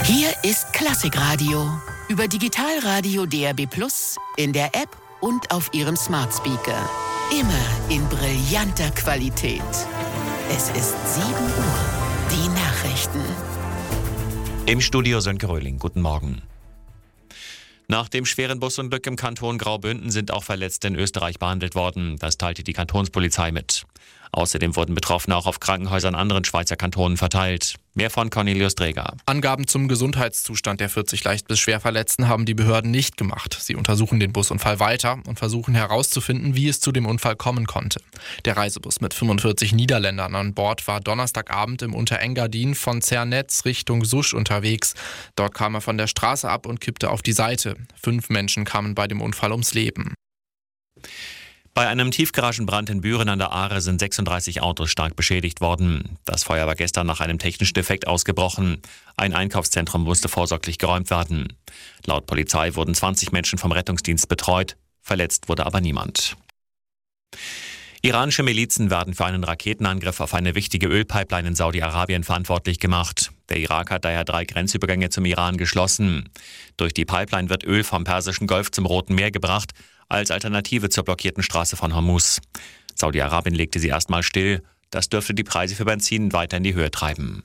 Hier ist Klassikradio. Über Digitalradio DAB+, in der App und auf Ihrem Smart Speaker. Immer in brillanter Qualität. Es ist 7 Uhr. Die Nachrichten. Im Studio Sönke Röhling. Guten Morgen. Nach dem schweren Busunglück im Kanton Graubünden sind auch Verletzte in Österreich behandelt worden. Das teilte die Kantonspolizei mit. Außerdem wurden Betroffene auch auf Krankenhäuser in anderen Schweizer Kantonen verteilt. Mehr von Cornelius Dreger. Angaben zum Gesundheitszustand der 40 leicht bis schwer Verletzten haben die Behörden nicht gemacht. Sie untersuchen den Busunfall weiter und versuchen herauszufinden, wie es zu dem Unfall kommen konnte. Der Reisebus mit 45 Niederländern an Bord war Donnerstagabend im Unterengadin von Zernetz Richtung Susch unterwegs. Dort kam er von der Straße ab und kippte auf die Seite. 5 Menschen kamen bei dem Unfall ums Leben. Bei einem Tiefgaragenbrand in Büren an der Aare sind 36 Autos stark beschädigt worden. Das Feuer war gestern nach einem technischen Defekt ausgebrochen. Ein Einkaufszentrum musste vorsorglich geräumt werden. Laut Polizei wurden 20 Menschen vom Rettungsdienst betreut. Verletzt wurde aber niemand. Iranische Milizen werden für einen Raketenangriff auf eine wichtige Ölpipeline in Saudi-Arabien verantwortlich gemacht. Der Irak hat daher 3 Grenzübergänge zum Iran geschlossen. Durch die Pipeline wird Öl vom Persischen Golf zum Roten Meer gebracht, als Alternative zur blockierten Straße von Hormuz. Saudi-Arabien legte sie erstmal still. Das dürfte die Preise für Benzin weiter in die Höhe treiben.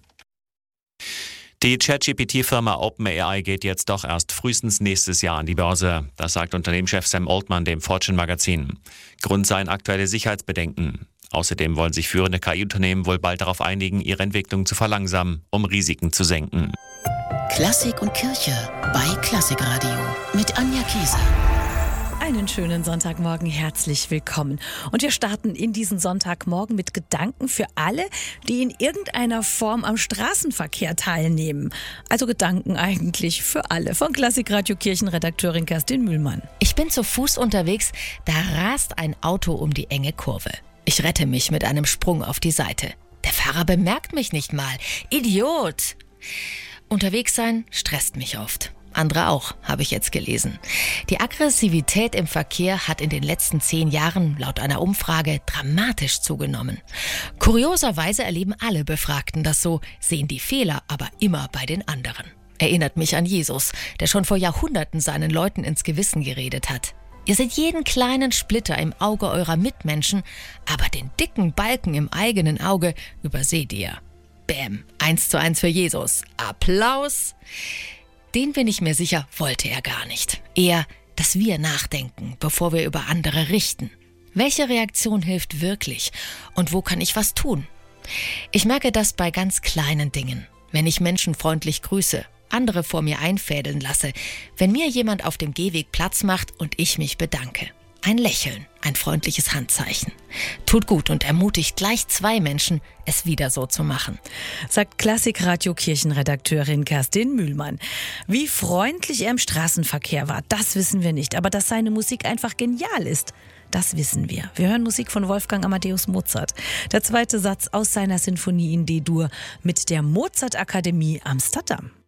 Die ChatGPT-Firma OpenAI geht jetzt doch erst frühestens nächstes Jahr an die Börse. Das sagt Unternehmenschef Sam Altman dem Fortune-Magazin. Grund seien aktuelle Sicherheitsbedenken. Außerdem wollen sich führende KI-Unternehmen wohl bald darauf einigen, ihre Entwicklung zu verlangsamen, um Risiken zu senken. Klassik und Kirche bei Klassikradio mit Anja Kieser. Einen schönen Sonntagmorgen, herzlich willkommen. Und wir starten in diesen Sonntagmorgen mit Gedanken für alle, die in irgendeiner Form am Straßenverkehr teilnehmen. Also Gedanken eigentlich für alle. Von Klassikradio Kirchenredakteurin Kerstin Mühlmann. Ich bin zu Fuß unterwegs, da rast ein Auto um die enge Kurve. Ich rette mich mit einem Sprung auf die Seite. Der Fahrer bemerkt mich nicht mal. Idiot! Unterwegs sein stresst mich oft. Andere auch, habe ich jetzt gelesen. Die Aggressivität im Verkehr hat in den letzten 10 Jahren laut einer Umfrage dramatisch zugenommen. Kurioserweise erleben alle Befragten das so, sehen die Fehler aber immer bei den anderen. Erinnert mich an Jesus, der schon vor Jahrhunderten seinen Leuten ins Gewissen geredet hat. Ihr seht jeden kleinen Splitter im Auge eurer Mitmenschen, aber den dicken Balken im eigenen Auge überseht ihr. Bäm, 1:1 für Jesus. Applaus! Den bin ich mir sicher, wollte er gar nicht. Eher, dass wir nachdenken, bevor wir über andere richten. Welche Reaktion hilft wirklich? Und wo kann ich was tun? Ich merke das bei ganz kleinen Dingen. Wenn ich Menschen freundlich grüße, andere vor mir einfädeln lasse, wenn mir jemand auf dem Gehweg Platz macht und ich mich bedanke. Ein Lächeln, ein freundliches Handzeichen. Tut gut und ermutigt gleich 2 Menschen, es wieder so zu machen. Sagt Klassikradio Kirchenredakteurin Kerstin Mühlmann. Wie freundlich er im Straßenverkehr war, das wissen wir nicht. Aber dass seine Musik einfach genial ist, das wissen wir. Wir hören Musik von Wolfgang Amadeus Mozart. Der 2. Satz aus seiner Sinfonie in D-Dur mit der Mozart-Akademie Amsterdam.